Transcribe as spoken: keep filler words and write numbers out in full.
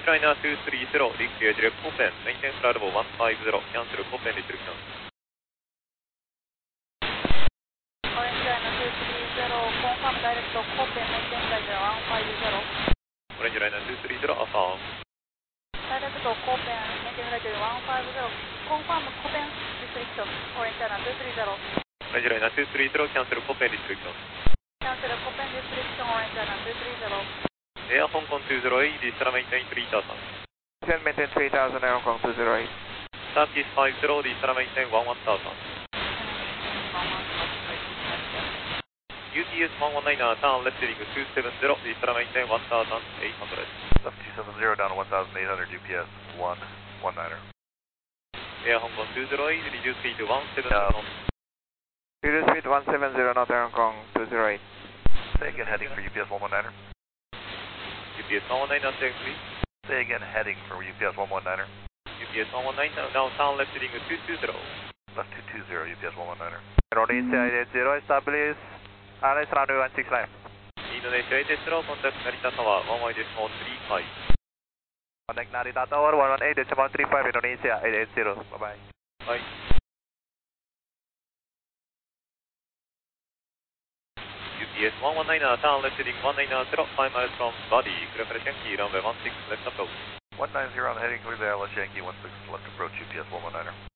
Orange Liner two three zero, Ricky direct Copen, maintain flight level one five zero, cancel Copen restriction. Orange Liner two three zero, confirm direct Copen, maintain flight level one five zero. Orange Liner two three zero, affirm. Direct Copen, maintain flight level one five zero, confirm Copen restriction, Orange Liner two three zero. Orange Liner two three zero, cancel Copen restriction. Cancel Copen restriction, Orange Liner two three zero. Air Hong Kong two zero eight, Vistara maintain three thousand. Then maintain three thousand, Air Hong Kong two zero eight. Turkish five zero, Vistara maintain one one thousand. U T S one one nine, turn left heading two seven zero, Vistara maintain one thousand eight hundred. Left two seven zero down to one thousand eight hundred, U P S one one niner. Air Hong Kong two zero eight, reduce speed to one seven zero knots. Reduce speed one seven zero knots, Air Hong Kong two zero eight. Say again, heading for U P S one one niner. U P S one one nine, stay free. Say again, heading for U P S one one niner. U P S one one nine, now turn left heading two two zero. Left two two zero, U P S one one niner. Indonesia eight eight zero, establish R S runway one six nine. Indonesia eight eight zero, contact Narita Tower one one eight decimal three five. Contact Narita Tower one one eight decimal three five, Indonesia eight eight zero. Bye bye. Bye. U P S one one nine, turn left heading one nine zero, five miles from body, clear for Yankee, runway one six, left approach. one nine zero on the heading clear the L S Yankee one six, left approach U P S one one niner.